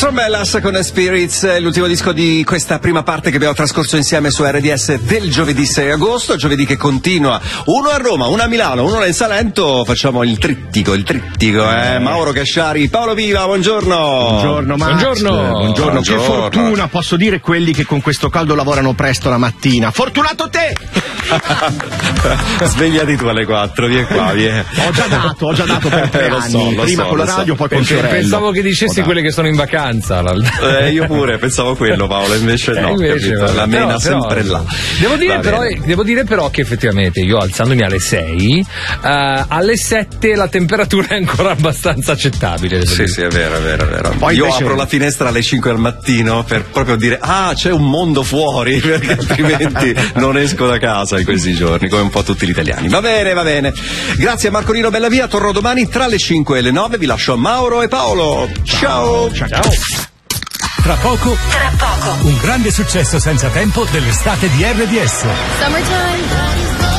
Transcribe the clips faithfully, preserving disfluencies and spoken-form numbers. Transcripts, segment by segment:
Strombellas con Spirits, l'ultimo disco di questa prima parte che abbiamo trascorso insieme su R D S del giovedì sei agosto, giovedì che continua, uno a Roma, uno a Milano, uno nel Salento. Facciamo il trittico, il trittico, eh. Mauro Casciari, Paolo Viva, buongiorno. Buongiorno Max. Buongiorno. Buongiorno. Buongiorno. Che fortuna, posso dire, quelli che con questo caldo lavorano presto la mattina. Fortunato te! Svegliati tu alle quattro, vieni qua, vieni. Ho già dato, ho già dato per tre Eh, lo anni. so, lo Prima so, con la lo so. radio, poi con Perché Fiorello. pensavo che dicessi Ho quelle che sono in vacanza. Eh, io pure pensavo quello, Paolo, invece no, Eh, invece, capito? vabbè, La mena però- sempre però- là. Devo dire, Va però, bene. devo dire però che effettivamente io alzandomi alle sei, eh, alle sette la temperatura è ancora abbastanza accettabile. devo Sì, dire. sì, è vero, è vero, è vero. Poi Io invece- apro la finestra alle cinque al mattino per proprio dire ah, c'è un mondo fuori, perché altrimenti non esco da casa in questi giorni, come un po' tutti gli italiani. Va bene, va bene. Grazie a Marcolino Bellavia, torno domani tra le cinque e le nove, vi lascio a Mauro e Paolo. Ciao. Ciao. Tra poco, Tra poco. un grande successo senza tempo dell'estate di R D S. Summertime.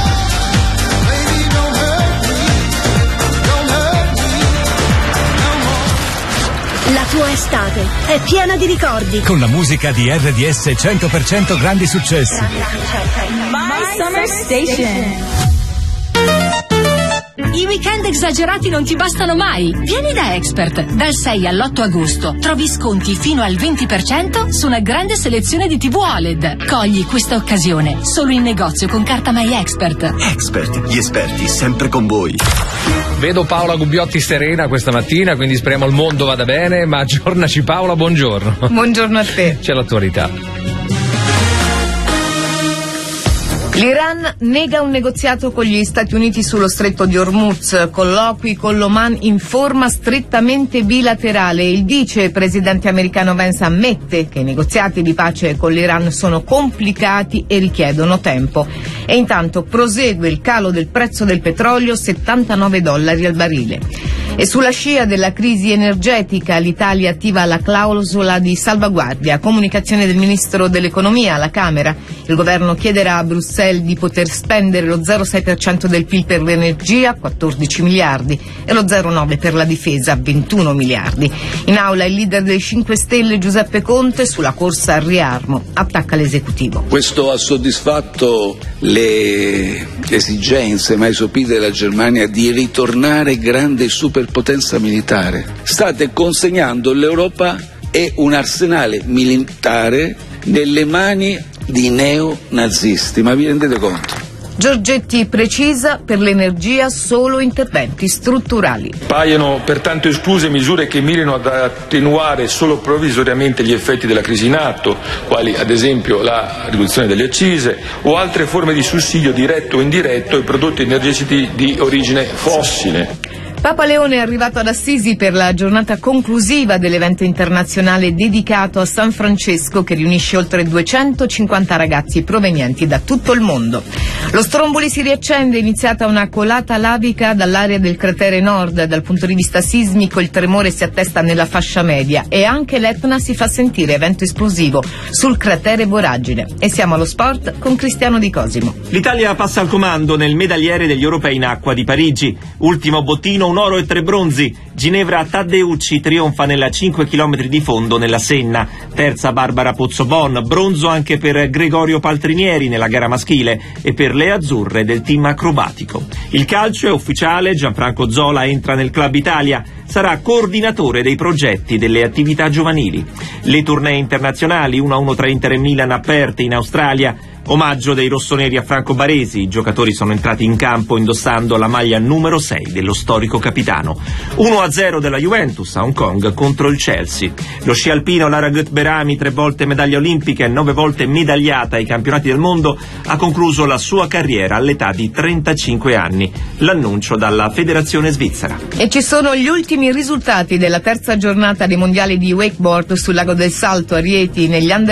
La tua estate è piena di ricordi. Con la musica di R D S cento per cento grandi successi. My Summer Station. I weekend esagerati non ti bastano mai. Vieni da Expert. Dal sei all'otto agosto trovi sconti fino al venti per cento su una grande selezione di tivù O L E D. Cogli questa occasione solo in negozio con carta My Expert. Expert, gli esperti sempre con voi. Vedo Paola Gubbiotti serena questa mattina, quindi speriamo il mondo vada bene, ma aggiornaci Paola, buongiorno. Buongiorno a te. C'è l'attualità. L'Iran nega un negoziato con gli Stati Uniti sullo stretto di Hormuz, colloqui con l'Oman in forma strettamente bilaterale. Il vicepresidente americano Vance ammette che i negoziati di pace con l'Iran sono complicati e richiedono tempo. E intanto prosegue il calo del prezzo del petrolio, settantanove dollari al barile. E sulla scia della crisi energetica l'Italia attiva la clausola di salvaguardia, comunicazione del ministro dell'economia alla Camera. Il governo chiederà a Bruxelles di poter spendere lo zero virgola sei per cento del P I L per l'energia, quattordici miliardi, e lo zero virgola nove per la difesa, ventuno miliardi. In aula il leader dei cinque Stelle Giuseppe Conte sulla corsa al riarmo, attacca l'esecutivo. Questo ha soddisfatto le esigenze mai sopite della Germania di ritornare grande superpotenza militare. State consegnando l'Europa e un arsenale militare nelle mani di neonazisti, ma vi rendete conto? Giorgetti precisa, per l'energia solo interventi strutturali. Paiono pertanto escluse misure che mirino ad attenuare solo provvisoriamente gli effetti della crisi in atto, quali ad esempio la riduzione delle accise o altre forme di sussidio diretto o indiretto ai prodotti energetici di origine fossile. Papa Leone è arrivato ad Assisi per la giornata conclusiva dell'evento internazionale dedicato a San Francesco, che riunisce oltre duecentocinquanta ragazzi provenienti da tutto il mondo. Lo Stromboli si riaccende, è iniziata una colata lavica dall'area del cratere nord. Dal punto di vista sismico il tremore si attesta nella fascia media e anche l'Etna si fa sentire, evento esplosivo sul cratere Voragine. E siamo allo sport con Cristiano Di Cosimo. L'Italia passa al comando nel medagliere degli europei in acqua di Parigi. Ultimo bottino, un oro e tre bronzi. Ginevra Taddeucci trionfa nella cinque chilometri di fondo nella Senna. Terza Barbara Pozzobon, bronzo anche per Gregorio Paltrinieri nella gara maschile e per le azzurre del team acrobatico. Il calcio è ufficiale, Gianfranco Zola entra nel Club Italia. Sarà coordinatore dei progetti delle attività giovanili. Le tournée internazionali uno a uno tra Inter e Milan aperte in Australia. Omaggio dei rossoneri a Franco Baresi, i giocatori sono entrati in campo indossando la maglia numero sei dello storico capitano. uno a zero della Juventus a Hong Kong contro il Chelsea. Lo sci alpino Lara Gut-Berami, tre volte medaglia olimpica e nove volte medagliata ai campionati del mondo, ha concluso la sua carriera all'età di trentacinque anni. L'annuncio dalla Federazione Svizzera. E ci sono gli ultimi risultati della terza giornata dei mondiali di wakeboard sul lago del Salto a Rieti negli under